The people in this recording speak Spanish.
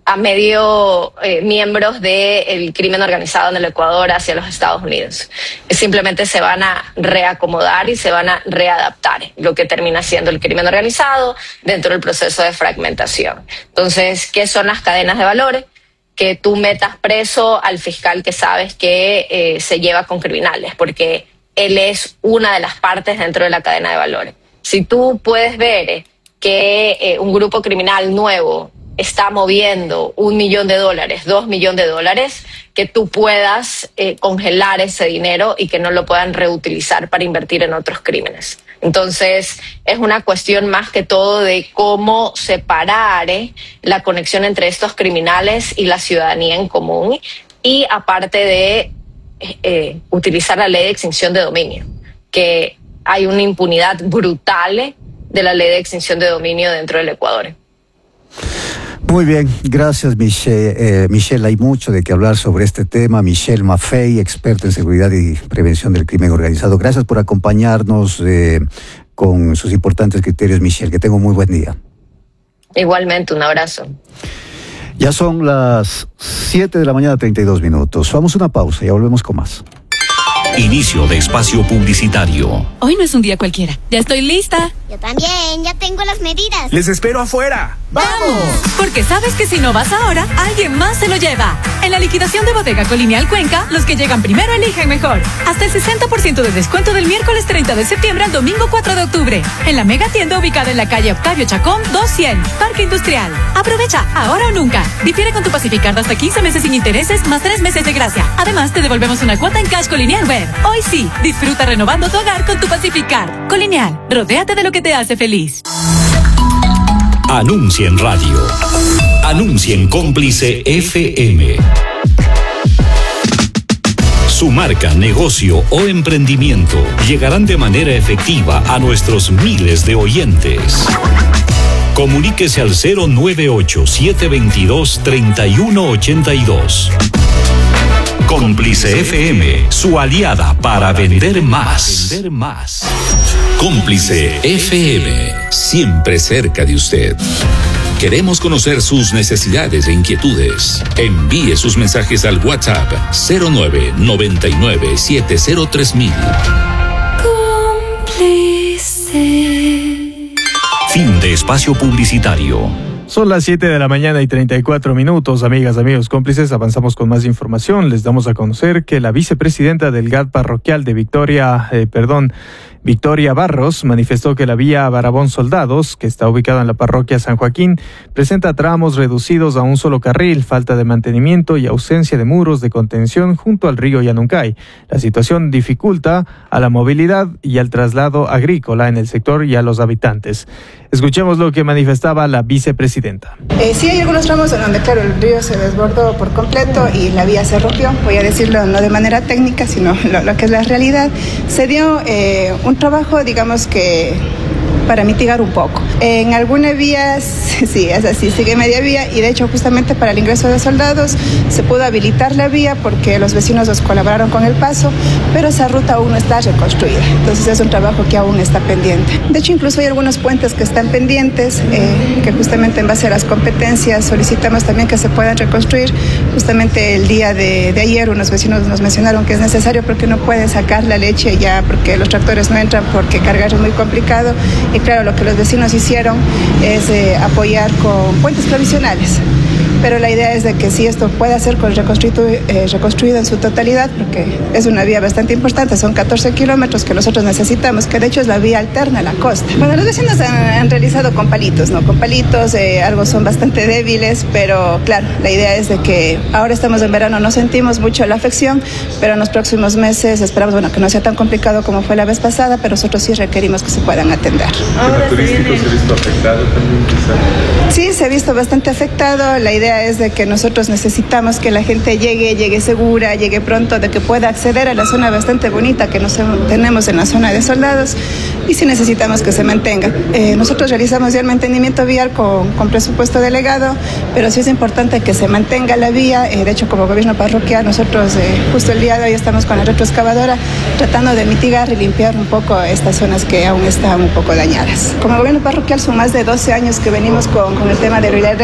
a medio miembros del crimen organizado en el Ecuador hacia los Estados Unidos. Simplemente se van a reacomodar y se van a readaptar, lo que termina siendo el crimen organizado dentro del proceso de fragmentación. Entonces, ¿qué son las cadenas de valores? Que tú metas preso al fiscal que sabes que se lleva con criminales, porque él es una de las partes dentro de la cadena de valores. Si tú puedes ver que un grupo criminal nuevo está moviendo $1 millón, $2 millones, que tú puedas congelar ese dinero y que no lo puedan reutilizar para invertir en otros crímenes. Entonces, es una cuestión más que todo de cómo separar la conexión entre estos criminales y la ciudadanía en común, y aparte de utilizar la ley de extinción de dominio, que hay una impunidad brutal de la ley de extinción de dominio dentro del Ecuador. Muy bien, gracias Michelle. Hay mucho de qué hablar sobre este tema. Michelle Maffei, experta en seguridad y prevención del crimen organizado. Gracias por acompañarnos con sus importantes criterios, Michelle. Que tenga un muy buen día. Igualmente, un abrazo. Ya son las 7 de la mañana, 32 minutos. Vamos a una pausa y volvemos con más. Inicio de espacio publicitario. Hoy no es un día cualquiera. Ya estoy lista. Yo también, ya tengo las medidas. Les espero afuera. ¡Vamos! Porque sabes que si no vas ahora, alguien más se lo lleva. En la liquidación de Bodega Colonial Cuenca, los que llegan primero eligen mejor. Hasta el 60% de descuento del miércoles 30 de septiembre al domingo 4 de octubre. En la mega tienda ubicada en la calle Octavio Chacón 200, Parque Industrial. Aprovecha, ahora o nunca. Difiere con tu Pacificard hasta 15 meses sin intereses más 3 meses de gracia. Además, te devolvemos una cuota en cash Colonial Web. Hoy sí, disfruta renovando tu hogar con tu Pacificard. Colonial, rodéate de lo que te hace feliz. Anuncia en radio. Anuncia en Cómplice FM. Su marca, negocio o emprendimiento llegarán de manera efectiva a nuestros miles de oyentes. Comuníquese al 098-722-3182. Cómplice FM, su aliada para vender más. Cómplice FM, siempre cerca de usted. Queremos conocer sus necesidades e inquietudes. Envíe sus mensajes al WhatsApp 0999-703000. Cómplice. Fin de espacio publicitario. Son las 7 de la mañana y 34 minutos, amigas, amigos, cómplices. Avanzamos con más información. Les damos a conocer que la vicepresidenta del GAD parroquial de Victoria Barros, manifestó que la vía Barabón Soldados, que está ubicada en la parroquia San Joaquín, presenta tramos reducidos a un solo carril, falta de mantenimiento y ausencia de muros de contención junto al río Yanuncay. La situación dificulta a la movilidad y al traslado agrícola en el sector y a los habitantes. Escuchemos lo que manifestaba la vicepresidenta. Sí, hay algunos tramos en donde, claro, el río se desbordó por completo y la vía se rompió. Voy a decirlo no de manera técnica, sino lo que es la realidad. Se dio un trabajo, digamos que para mitigar un poco. En algunas vías, sí, es así, sigue media vía, y de hecho justamente para el ingreso de soldados se pudo habilitar la vía porque los vecinos nos colaboraron con el paso, pero esa ruta aún no está reconstruida. Entonces es un trabajo que aún está pendiente. De hecho, incluso hay algunos puentes que están pendientes, que justamente en base a las competencias solicitamos también que se puedan reconstruir. Justamente el día de ayer unos vecinos nos mencionaron que es necesario porque no pueden sacar la leche ya porque los tractores no entran porque cargar es muy complicado. Y claro, lo que los vecinos hicieron es apoyar con puentes provisionales. Pero la idea es de que si esto pueda ser reconstruido en su totalidad, porque es una vía bastante importante, son 14 kilómetros que nosotros necesitamos, que de hecho es la vía alterna a la costa. Bueno, los vecinos han realizado con palitos, ¿no? Con palitos, algo son bastante débiles, pero claro, la idea es de que ahora estamos en verano, no sentimos mucho la afección, pero en los próximos meses esperamos, bueno, que no sea tan complicado como fue la vez pasada, pero nosotros sí requerimos que se puedan atender. ¿El turístico se ha visto afectado también quizá? Sí, se ha visto bastante afectado. La idea es de que nosotros necesitamos que la gente llegue segura, llegue pronto, de que pueda acceder a la zona bastante bonita que tenemos en la zona de Soldados, y sí necesitamos que se mantenga. Nosotros realizamos ya el mantenimiento vial con presupuesto delegado, pero sí es importante que se mantenga la vía. De hecho, como gobierno parroquial, nosotros justo el día de hoy estamos con la retroexcavadora tratando de mitigar y limpiar un poco estas zonas que aún están un poco dañadas. Como gobierno parroquial son más de 12 años que venimos con el tema de